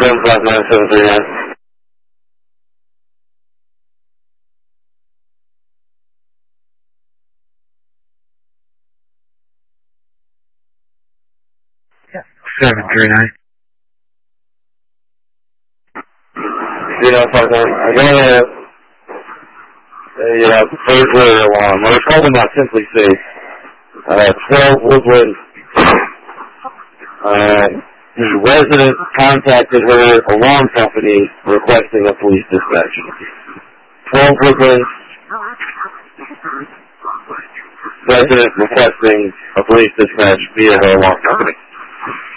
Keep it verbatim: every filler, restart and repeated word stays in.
seven five nine seven three nine. seven three nine. Yeah, five nine. I got a, a uh, burglary alarm. Or it's called them out Simply Safe. Uh, twelve Woodland. Uh, the resident contacted her alarm company requesting a police dispatch. twelve Woodland. Resident requesting a police dispatch via her alarm company.